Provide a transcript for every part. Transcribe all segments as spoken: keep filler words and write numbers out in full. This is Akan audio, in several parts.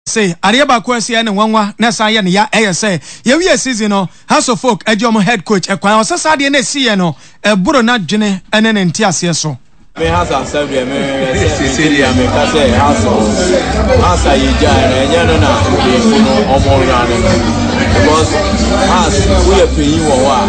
say Ariaba Kwesi and Wanwa Nasa ya eh say ye we season no House of Folk ejom head coach e kwan osasa de na see no e buro na dwene ene ne ntiase so me has am serve me say say me ka say house house ayi ja enye no na we no omo ran because house we pay you wa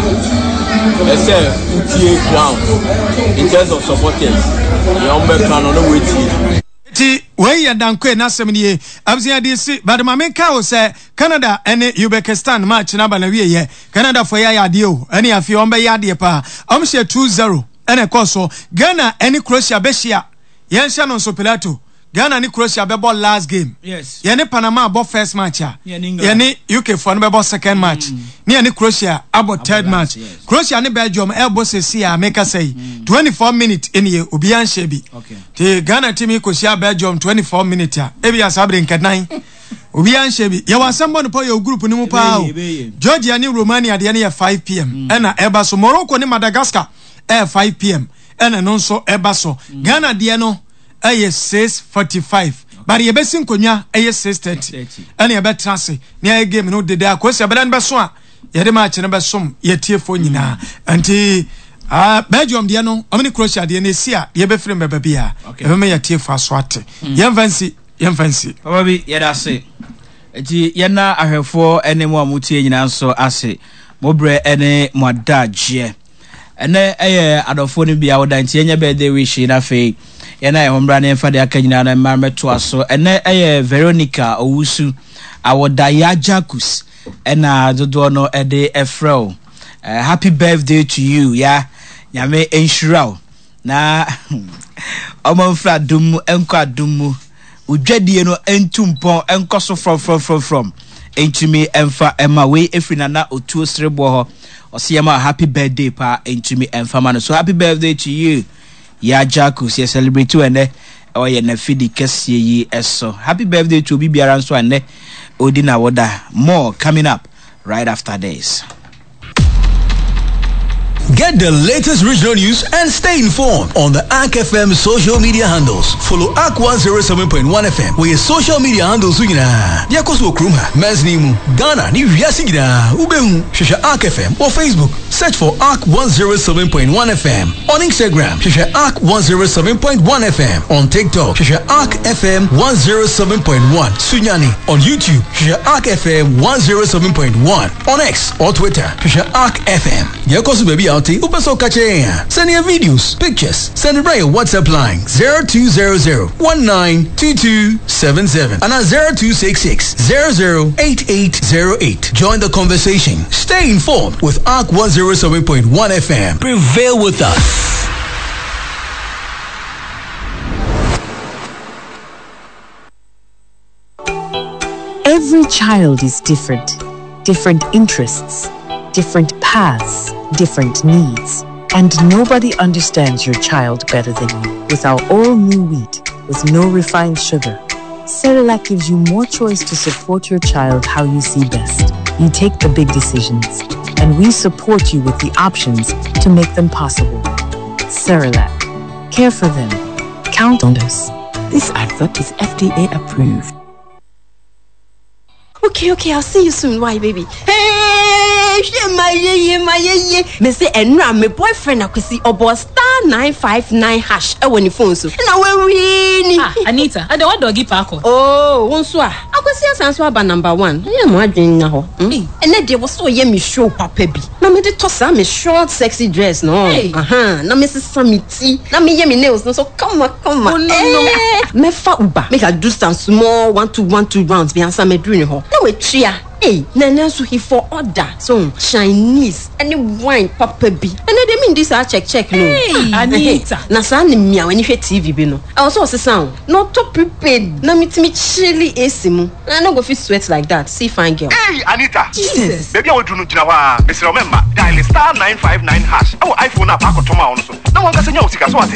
e say utie ground in terms of supporters you ombe kan no wait ti we ya dankwe na asem nie abzia de si badama menka o se Canada ene Uzbekistan match na ba na wie ye Canada for ya ya de o ene afi on be ya de pa om she two zero ene koso Ghana ene Croatia be hia yen hia no so Pilato Ghana ni Croatia be ball last game yes yene Panama bo first match ya yene U K for no be ball second match mm. ni yene Croatia about third match yes. Croatia ni Belgium elbow se sia make say mm. twenty-four minutes in ye obi an shebi okay te Ghana team ko sia Belgium twenty-four minutes ya ebi asabre nkadan obi an shebi ye wasambo no po ye group ni mu pa o Georgia ni Romania de ne five p m mm. na eba so Morocco ni Madagascar e five p m ena no so eba so mm. Ghana de no aye six forty-five but ye besin konya aye six thirty ene ye betrase ni aye game no de da ko se bedan be so a ye de match ne be som ye tiefo nyina anti ah Belgium de no omni Croatia de ne sia ye be frem be bia e be me ye tiefo aso ate ye fancy ye fancy baba bi ye da se enti ye na ahwefo ene mo amutie nyina so ase mobre ene mo adagye ene eye adofo ne bia woda enti ye be de wish na fe yana e hombra ne mfa de akanyina na marmeto aso ene eye Veronica Owusu awoda ya Jacques ena dodo no ede efrel uh, happy birthday to you ya nyame enshirao na omamfra dum enko adum udwadie no entumpon enkoso from from from from entumi emfa ema we efrina na otuo srebo ho osiyama happy birthday pa entumi emfa man so happy birthday to you ya Jacques ye celebrate ene o ye na fidi kese yi eso happy birthday to obi biara nso ene odina woda more coming up right after this. Get the latest regional news and stay informed on the A K F M social media handles. Follow A K one oh seven point one F M. We social media handles wina. Diakoso Kruma, Mesnimu, Ghana, ni Yasigida, Ubehu, Shisha A K F M or Facebook. Search for A K one oh seven point one F M. On Instagram, Shisha A K one oh seven point one F M. On TikTok, Shisha A K F M one oh seven point one. Sunyani. On YouTube, Shisha A K F M one oh seven point one. On X or Twitter, Shisha A K F M. Diakoso baby out. Upaso kache. Send your videos, pictures. Send it by your WhatsApp line zero two zero zero one nine two two seven seven and at zero two six six zero zero eight eight zero eight. Join the conversation. Stay informed with A K one oh seven point one F M. Prevail with us. Every child is different. Different interests, different paths, different needs, and nobody understands your child better than you. With our all-new wheat, with no refined sugar, Cerelac gives you more choice to support your child how you see best. You take the big decisions, and we support you with the options to make them possible. Cerelac. Care for them. Count on us. This advert is F D A approved. Okay, okay, I'll see you soon. Why, baby? Hey, my ye, my ye. Me say, and my boyfriend, I could see about star nine five nine hash. I want your phone so. And I will win. Ah, Anita, I don't want doggy parko. Oh, one swa. I could see us answer about number one. I am wondering now. And then there was so yummy show, Papa B. Now me the toss me short, sexy dress, no. Uh huh. Now Missus Samiti. Now me yummy nails, no. So come on, come on. Oh, no, no. Me fa uba. Make a do some small one two one two rounds. Be answer me doing her. No we tria. Hey, Nana so he for order. So Chinese any wine Papa B. And then they mean this I check check no. Hey, Anita. Na sa ni mia when you hear T V bi no. I also say sound. No to prepared. Na meet me chilly esimu. I no go fit sweat like that. See fine girl. Hey, Anita. Jesus. Baby I will do no jina wa. Mister Remember, dial star nine five nine hash. Our iPhone na pa ko toma on so. Na wan ga senya o sika so